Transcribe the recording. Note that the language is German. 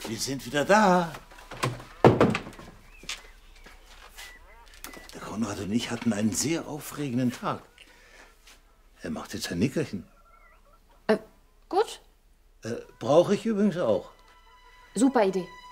Wir sind wieder da. Der Konrad und ich hatten einen sehr aufregenden Tag. Er macht jetzt ein Nickerchen. Gut. Brauche ich übrigens auch. Super Idee.